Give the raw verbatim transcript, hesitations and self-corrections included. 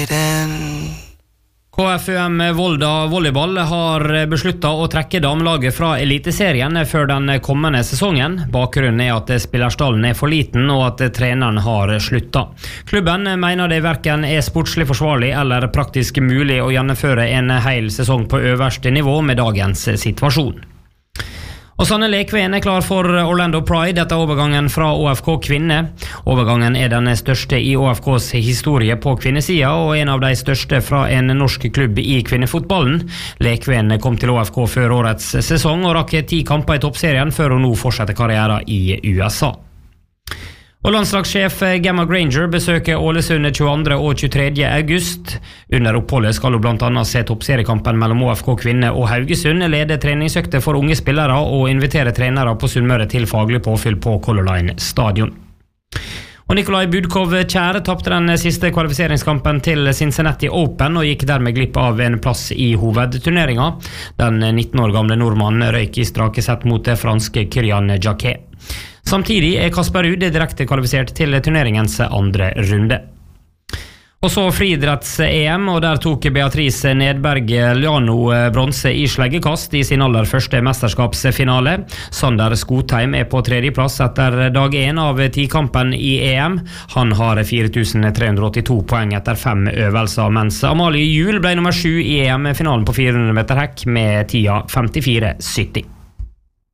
K F U M Volda volleyball har besluttet å trekke damelaget fra eliteserien før den kommende sesongen. Bakgrunnen er at spillerstallen er for liten og at treneren har sluttet. Klubben mener det hverken er sportslig forsvarlig eller praktisk mulig å gjennomføre en hel sesong på øverste nivå med dagens situasjon. Og Sanne Lekven er klar for Orlando Pride etter overgangen fra O F K Kvinne. Overgangen er den største i O F Ks historie på kvinnesida, og en av de største fra en norsk klubb i kvinnefotballen. Lekven kom til O F K før årets sesong og rakk ti kamper i toppserien før hun nå fortsetter karrieren i U S A. Og landslagssjef Gemma Granger besøker Ålesund tjueandre og tjuetredje august. Under oppholdet skal hun blant annet se toppseriekampen mellom O F K Kvinne og Haugesund, lede treningsøkter for unge spillere og invitere trenere på Sunnmøre til faglig påfyll på Color Line stadion. Og Nikolai Budkov Kjære tapte den siste kvalifiseringskampen til Cincinnati Open og gikk dermed glipp av en plass i hovedturneringen. Den nitten år gamle nordmannen røyk i strake sett mot det franske Kylian Jacquet. Samtidig er Kasper Ruud direkte kvalifisert til turneringens andre runde. Og så friidretts-E M, og der tok Beatrice Nedberg Liano bronse i sleggekast i sin aller første mesterskapsfinale. Sander Skotheim er på tredjeplass etter dag én av tikampen i E M. Han har fire tusen tre hundre åttito poeng etter fem øvelser, mens Amalie Juel ble nummer sju i E M-finalen på fire hundre meter hekk med tida femtifire sytti.